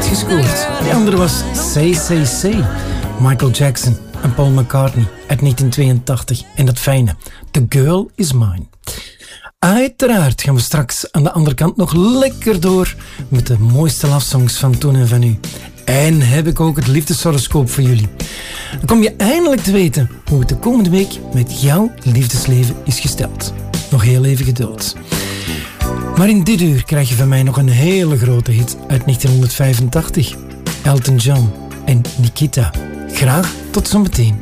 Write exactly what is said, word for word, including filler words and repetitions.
gescoord. De andere was Say Say Say, Michael Jackson en Paul McCartney uit negentien tweeëntachtig. En dat fijne, The Girl Is Mine. Uiteraard gaan we straks aan de andere kant nog lekker door met de mooiste love songs van toen en van nu. En heb ik ook het liefdeshoroscoop voor jullie. Dan kom je eindelijk te weten hoe het de komende week met jouw liefdesleven is gesteld. Nog heel even geduld. Maar in dit uur krijg je van mij nog een hele grote hit uit negentien vijfentachtig. Elton John en Nikita. Graag tot zometeen.